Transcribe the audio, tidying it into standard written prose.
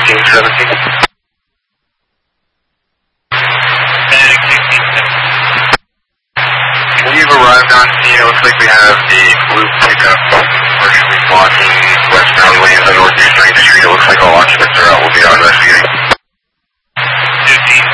1617. We've arrived on scene. It looks like we have the blue pickup partially blocking west alleyway and